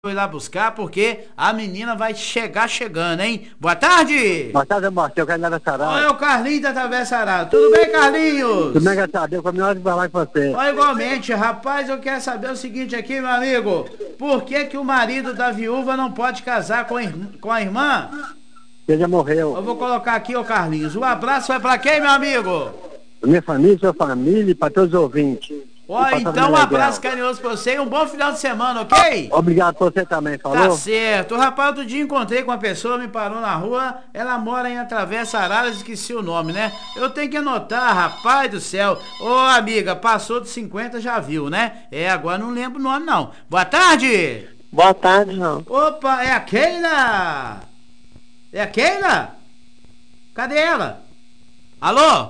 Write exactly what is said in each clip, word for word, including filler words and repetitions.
ir lá buscar, porque a menina vai chegar chegando, hein? Boa tarde! Boa tarde, Marcos. Eu quero ir lá na Sarada. Olha o Carlinhos da Travessa Arada. Tudo bem, Carlinhos? Tudo bem, graças a Deus. Foi a melhor de falar com você. Olha, igualmente, rapaz, eu quero saber o seguinte aqui, meu amigo. Por que que o marido da viúva não pode casar com a, irmã, com a irmã? Ele já morreu. Eu vou colocar aqui, ô Carlinhos. O abraço vai pra quem, meu amigo? Minha família, sua família e para todos os ouvintes. Ó, então um abraço carinhoso pra você e um bom final de semana, ok? Obrigado por você também, falou? Tá certo. Rapaz, outro dia encontrei com uma pessoa, me parou na rua, ela mora em Travessa Araras, esqueci o nome, né? Eu tenho que anotar, rapaz do céu. Ô, amiga, passou de cinquenta, já viu, né? É, agora não lembro o nome, não. Boa tarde! Boa tarde, João. Opa, é a Keila? É a Keila? Cadê ela? Alô?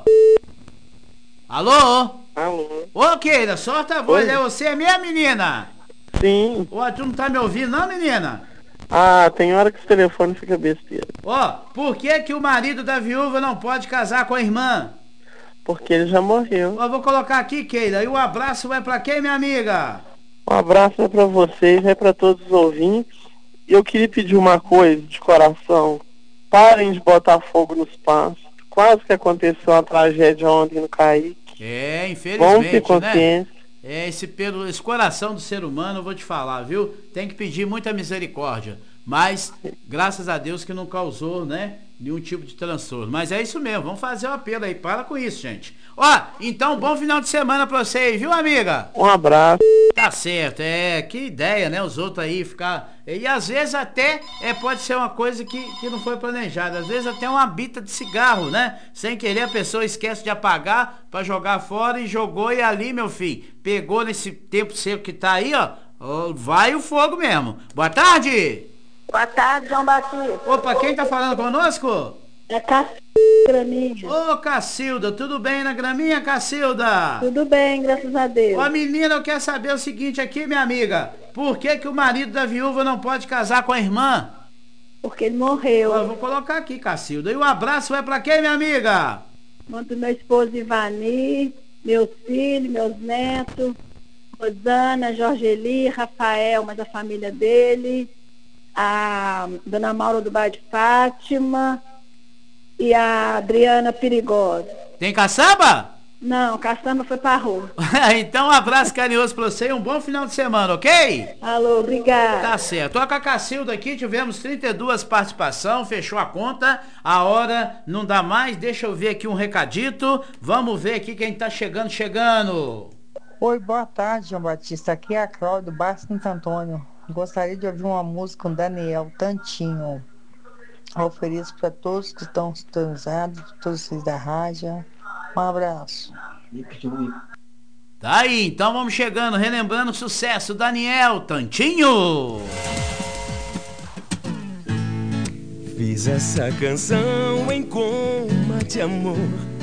Alô? Alô? Ô, Keila, solta a voz, Oi. é você, é minha menina? Sim. Ó, tu não tá me ouvindo, não, menina? Ah, tem hora que o telefone fica besteira. Ó, por que que o marido da viúva não pode casar com a irmã? Porque ele já morreu. Ó, vou colocar aqui, Keila, e o abraço vai pra quem, minha amiga? Um abraço é pra vocês, é pra todos os ouvintes. E eu queria pedir uma coisa de coração. Parem de botar fogo nos passos. Quase que aconteceu uma tragédia ontem no Caique. É, Vamos ter infelizmente, né? consciência. É, esse, pelo, esse coração do ser humano, eu vou te falar, viu? Tem que pedir muita misericórdia. Mas, graças a Deus que não causou, né, nenhum tipo de transtorno. Mas é isso mesmo, vamos fazer o apelo aí. Para com isso, gente. Ó, então, bom final de semana pra vocês, viu, amiga? Um abraço. Tá certo, é, que ideia, né, os outros aí ficar... E às vezes até é, pode ser uma coisa que, que não foi planejada. Às vezes até uma bita de cigarro, né? Sem querer a pessoa esquece de apagar pra jogar fora e jogou e ali, meu filho, pegou nesse tempo seco que tá aí, ó, ó, vai o fogo mesmo. Boa tarde! Boa tarde, João Batista. Opa, quem tá falando conosco? É Cacilda Graminha. Ô, Cacilda, tudo bem na graminha, Cacilda? Tudo bem, graças a Deus. Ô, menina, eu quero saber o seguinte aqui, minha amiga. Por que que o marido da viúva não pode casar com a irmã? Porque ele morreu. Ó, eu vou colocar aqui, Cacilda. E o abraço vai pra quem, minha amiga? Mando meu esposo Ivani, meus filhos, meus netos, Rosana, Jorgeli, Rafael, mas a família dele, a Dona Maura do Bar de Fátima e a Adriana Perigosa. Tem caçamba? Não, caçamba foi pra rua. Então um abraço carinhoso pra você e um bom final de semana, ok? Alô, obrigada. Tá certo. Tô com a Cacilda aqui, tivemos trinta e duas participações, fechou a conta, a hora não dá mais, deixa eu ver aqui um recadito, vamos ver aqui quem tá chegando, chegando. Oi, boa tarde, João Batista, aqui é a Cláudia do Bairro Santo Antônio. Gostaria de ouvir uma música com Daniel, Tantinho. Eu ofereço para todos que estão sintonizados, todos vocês da rádio. Um abraço. Tá aí, então vamos chegando, relembrando o sucesso, Daniel, Tantinho. Fiz essa canção em coma de amor